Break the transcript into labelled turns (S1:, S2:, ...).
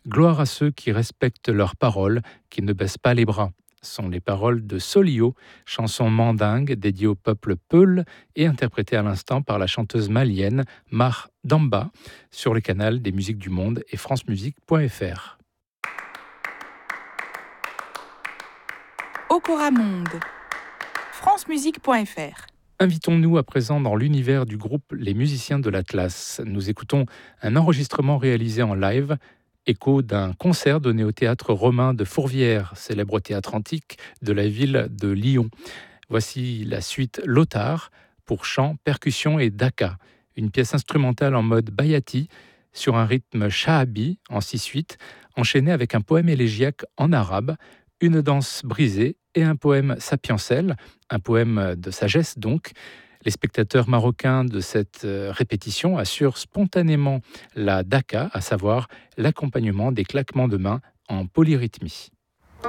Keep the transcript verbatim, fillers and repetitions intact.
S1: Gloire à ceux qui respectent leurs paroles, qui ne baissent pas les bras. Sont les paroles de Solio, chanson mandingue dédiée au peuple Peul et interprétée à l'instant par la chanteuse malienne Mar Damba sur le canal des musiques du monde et francemusique point f r.
S2: Okora Monde, francemusique point f r.
S1: Invitons-nous à présent dans l'univers du groupe Les Musiciens de l'Atlas. Nous écoutons un enregistrement réalisé en live, écho d'un concert donné au théâtre romain de Fourvière, célèbre théâtre antique de la ville de Lyon. Voici la suite Lothar pour chant, percussion et daka, une pièce instrumentale en mode bayati sur un rythme shahabi en six huit, enchaîné avec un poème élégiaque en arabe, une danse brisée et un poème sapiensel, un poème de sagesse donc. Les spectateurs marocains de cette répétition assurent spontanément la daka, à savoir l'accompagnement des claquements de mains en polyrythmie.